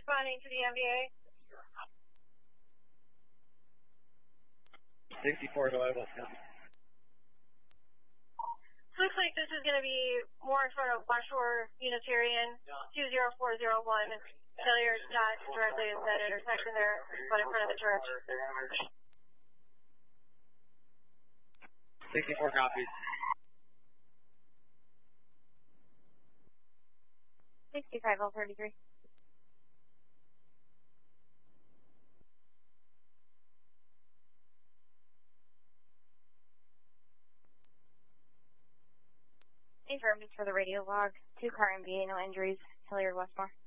responding to the MVA. 64 to Iowa. Looks like this is going to be more in front of West Shore Unitarian 20401. Failure not directly at that intersection there, but in front of the church. 64 copies. 65L33. Affirmative for the radio log. 2 car MVA, no injuries. Hilliard Westmore.